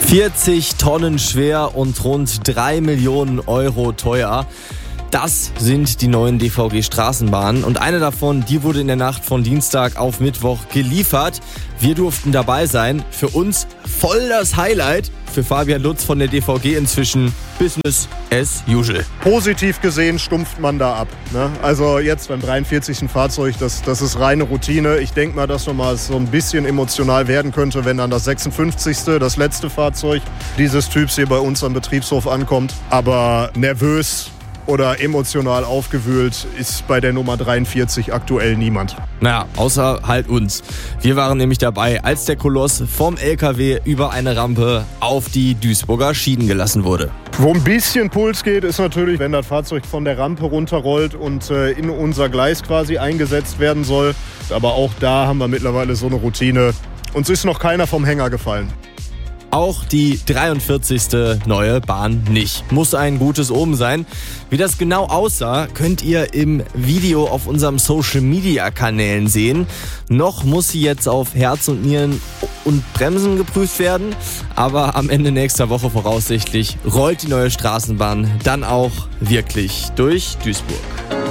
40 Tonnen schwer und rund 3 Millionen Euro teuer. Das sind die neuen DVG-Straßenbahnen und eine davon, die wurde in der Nacht von Dienstag auf Mittwoch geliefert. Wir durften dabei sein. Für uns voll das Highlight. Für Fabian Lutz von der DVG inzwischen Business as usual. Positiv gesehen stumpft man da ab. Ne? Also jetzt beim 43. Fahrzeug, das ist reine Routine. Ich denke mal, dass nochmal so ein bisschen emotional werden könnte, wenn dann das 56., das letzte Fahrzeug dieses Typs hier bei uns am Betriebshof ankommt. Aber nervös oder emotional aufgewühlt ist bei der Nummer 43 aktuell niemand. Naja, außer halt uns. Wir waren nämlich dabei, als der Koloss vom LKW über eine Rampe auf die Duisburger Schienen gelassen wurde. Wo ein bisschen Puls geht, ist natürlich, wenn das Fahrzeug von der Rampe runterrollt und in unser Gleis quasi eingesetzt werden soll. Aber auch da haben wir mittlerweile so eine Routine. Uns ist noch keiner vom Hänger gefallen. Auch die 43. neue Bahn nicht. Muss ein gutes Omen sein. Wie das genau aussah, könnt ihr im Video auf unserem Social-Media-Kanälen sehen. Noch muss sie jetzt auf Herz und Nieren und Bremsen geprüft werden. Aber am Ende nächster Woche voraussichtlich rollt die neue Straßenbahn dann auch wirklich durch Duisburg.